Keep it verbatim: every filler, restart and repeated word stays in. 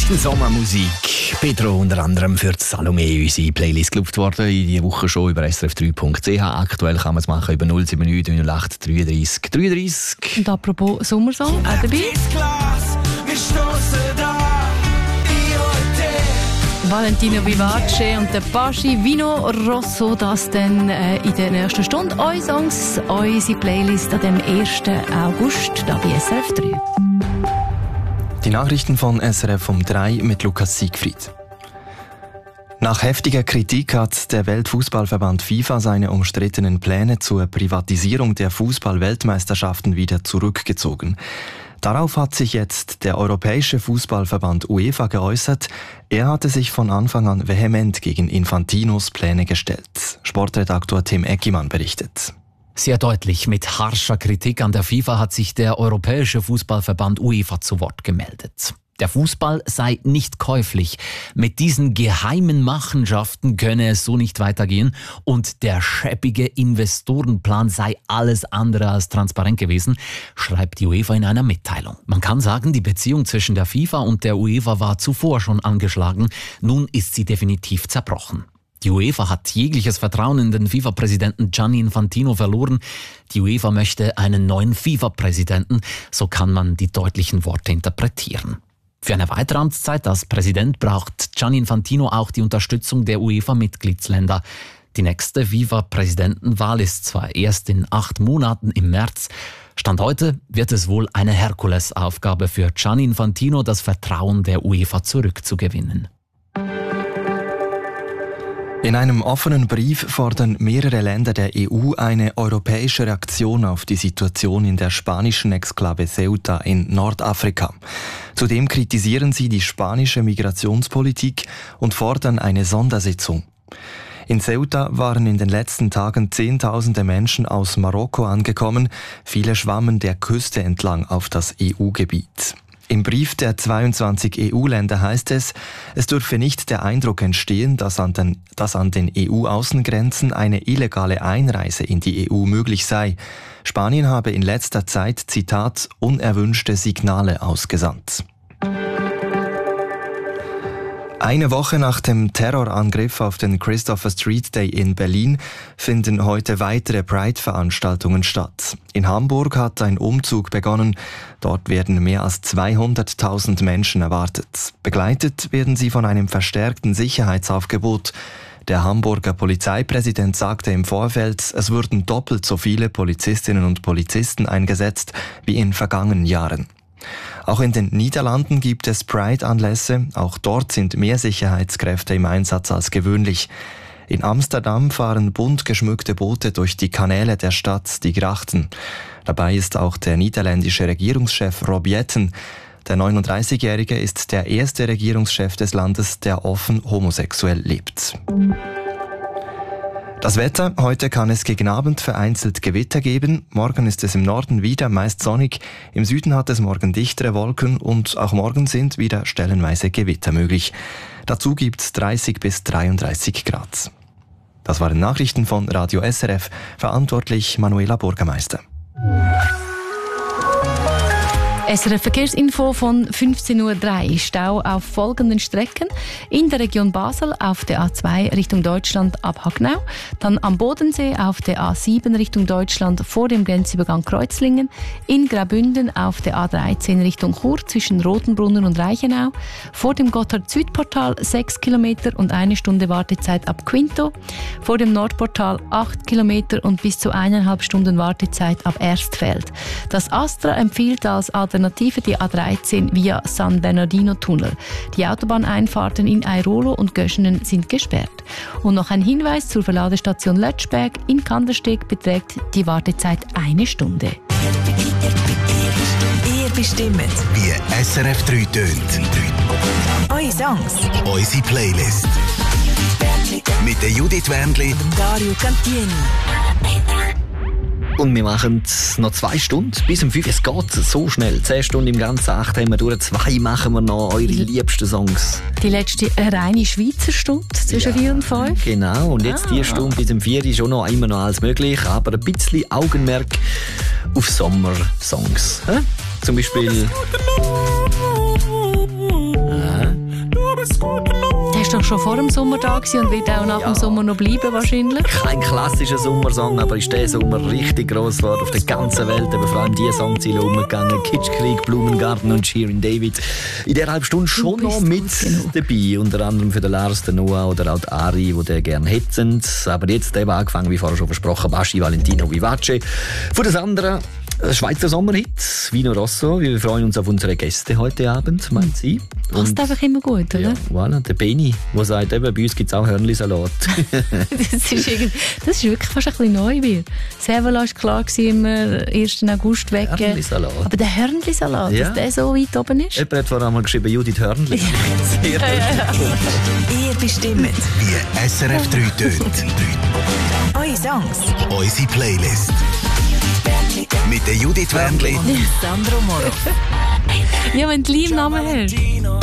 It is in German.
besten Sommermusik. Pedro unter anderem für die Salome unsere Playlist gelobt worden. In dieser Woche schon über s r f drei punkt c h. Aktuell kann man es machen über null sieben neun null acht dreiunddreißig dreiunddreißig. Und apropos Sommersong, auch dabei. Valentino Vivace und der Paschi Vino Rosso, das dann äh, in der nächsten Stunde. Eure Songs, unsere Playlist an dem ersten August, da bei S R F drei. Die Nachrichten von S R F um drei mit Lukas Siegfried. Nach heftiger Kritik hat der Weltfußballverband FIFA seine umstrittenen Pläne zur Privatisierung der Fußball-Weltmeisterschaften wieder zurückgezogen. Darauf hat sich jetzt der Europäische Fußballverband UEFA geäußert. Er hatte sich von Anfang an vehement gegen Infantinos Pläne gestellt. Sportredaktor Tim Eckimann berichtet. Sehr deutlich mit harscher Kritik an der FIFA hat sich der Europäische Fußballverband UEFA zu Wort gemeldet. Der Fußball sei nicht käuflich. Mit diesen geheimen Machenschaften könne es so nicht weitergehen und der schäbige Investorenplan sei alles andere als transparent gewesen, schreibt die UEFA in einer Mitteilung. Man kann sagen, die Beziehung zwischen der FIFA und der UEFA war zuvor schon angeschlagen. Nun ist sie definitiv zerbrochen. Die UEFA hat jegliches Vertrauen in den FIFA-Präsidenten Gianni Infantino verloren. Die UEFA möchte einen neuen FIFA-Präsidenten, so kann man die deutlichen Worte interpretieren. Für eine weitere Amtszeit als Präsident braucht Gianni Infantino auch die Unterstützung der UEFA-Mitgliedsländer. Die nächste FIFA-Präsidentenwahl ist zwar erst in acht Monaten im März. Stand heute wird es wohl eine Herkulesaufgabe für Gianni Infantino, das Vertrauen der UEFA zurückzugewinnen. In einem offenen Brief fordern mehrere Länder der E U eine europäische Reaktion auf die Situation in der spanischen Exklave Ceuta in Nordafrika. Zudem kritisieren sie die spanische Migrationspolitik und fordern eine Sondersitzung. In Ceuta waren in den letzten Tagen Zehntausende Menschen aus Marokko angekommen. Viele schwammen der Küste entlang auf das E U-Gebiet. Im Brief der zweiundzwanzig E U-Länder heißt es, es dürfe nicht der Eindruck entstehen, dass an den, dass an den E U-Außengrenzen eine illegale Einreise in die E U möglich sei. Spanien habe in letzter Zeit, Zitat, unerwünschte Signale ausgesandt. Eine Woche nach dem Terrorangriff auf den Christopher Street Day in Berlin finden heute weitere Pride-Veranstaltungen statt. In Hamburg hat ein Umzug begonnen. Dort werden mehr als zweihunderttausend Menschen erwartet. Begleitet werden sie von einem verstärkten Sicherheitsaufgebot. Der Hamburger Polizeipräsident sagte im Vorfeld, es würden doppelt so viele Polizistinnen und Polizisten eingesetzt wie in vergangenen Jahren. Auch in den Niederlanden gibt es Pride-Anlässe. Auch dort sind mehr Sicherheitskräfte im Einsatz als gewöhnlich. In Amsterdam fahren bunt geschmückte Boote durch die Kanäle der Stadt, die Grachten. Dabei ist auch der niederländische Regierungschef Rob Jetten. Der neununddreißigjährige ist der erste Regierungschef des Landes, der offen homosexuell lebt. Das Wetter, heute kann es gegen Abend vereinzelt Gewitter geben. Morgen ist es im Norden wieder meist sonnig. Im Süden hat es morgen dichtere Wolken und auch morgen sind wieder stellenweise Gewitter möglich. Dazu gibt es dreißig bis dreiunddreißig Grad. Das waren Nachrichten von Radio S R F, verantwortlich Manuela Bürgermeister. S R F Verkehrsinfo von fünfzehn Uhr drei. Stau auf folgenden Strecken. In der Region Basel auf der A zwei Richtung Deutschland ab Hagnau. Dann am Bodensee auf der A sieben Richtung Deutschland vor dem Grenzübergang Kreuzlingen. In Graubünden auf der A dreizehn Richtung Chur zwischen Rotenbrunnen und Reichenau. Vor dem Gotthard-Südportal sechs Kilometer und eine Stunde Wartezeit ab Quinto. Vor dem Nordportal acht Kilometer und bis zu eineinhalb Stunden Wartezeit ab Erstfeld. Das Astra empfiehlt als Alternative die A dreizehn via San Bernardino-Tunnel. Die Autobahneinfahrten in Airolo und Göschenen sind gesperrt. Und noch ein Hinweis zur Verladestation Lötschberg. In Kandersteg beträgt die Wartezeit eine Stunde. Ihr bestimmt, wie S R F drei tönt. Eure Songs, Unsere Playlist. Mit der Judith Wendli und Dario Cantieni. Und wir machen noch zwei Stunden bis um fünf. Es geht so schnell. Zehn Stunden im ganzen acht haben wir durch. Zwei machen wir noch eure liebsten Songs. Die letzte reine Schweizer Stunde zwischen vier ja, und fünf. Genau. Und jetzt ah. die Stunde bis um vier ist schon noch immer noch alles möglich. Aber ein bisschen Augenmerk auf Sommersongs. Zum Beispiel... Ja. schon vor dem Sommer da gewesen und wird auch nach Ja. dem Sommer noch bleiben wahrscheinlich. Kein klassischer Sommersong, aber ist der Sommer richtig gross geworden auf der ganzen Welt. Aber vor allem die Songziele umgegangen. Kitschkrieg, Blumengarten und Shirin David. In der halben Stunde schon bist noch mit gut genug. dabei. Unter anderem für den Lars, den Noah oder auch die Ari, die den gerne hätten. Aber jetzt eben angefangen, wie vorher schon versprochen, Baschi Valentino Vivace. Von das andere Schweizer Sommerhit, Vino Rosso. Wir freuen uns auf unsere Gäste heute Abend, meint sie. Passt einfach immer gut, oder? Ja, voilà, der Beni, der sagt, eben, bei uns gibt es auch Hörnli-Salat. Das ist, irgendwie, das ist wirklich fast ein bisschen neu. Wieder. Servola war klar, gewesen, immer ersten August weg. Hörnli-Salat. Aber der Hörnli-Salat, Ja. dass der so weit oben ist? Jemand hat vorhin mal geschrieben, Judith Hörnli. Sehr Ihr bestimmt. Die S R F drei tönt. Eure Songs. Unsere Playlist. Mit der Judith Wendli. Sandro Moro. Ja, wenn du lieben Namen hast.